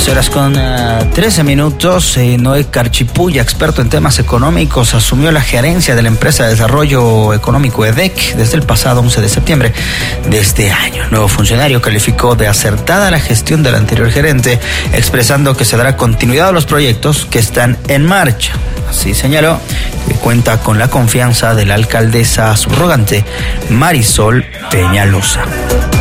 12:13. Noé Carchipulla, experto en temas económicos, asumió la gerencia de la empresa de desarrollo económico EDEC desde el pasado 11 de septiembre de este año. El nuevo funcionario calificó de acertada la gestión del anterior gerente, expresando que se dará continuidad a los proyectos que están en marcha. Así señaló que cuenta con la confianza de la alcaldesa subrogante Marisol Peñalosa.